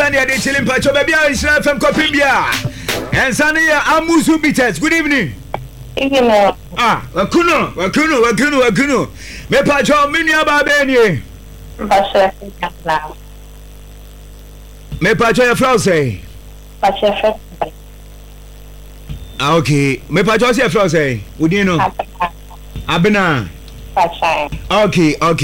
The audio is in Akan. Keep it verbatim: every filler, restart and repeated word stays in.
Sunday de chilling pacho baby Israel F M Kopimbia. And Sunday Amusu Bites. Good evening. Evening. Ah, wakuno, wakuno, wakuno, wakuno. Me pacho minia babeni. Pastor now. Me pacho ya flow say. Pastor. Ah, okay. Me pacho ya flow say. Udino. Abena. Pastor. Okay, okay.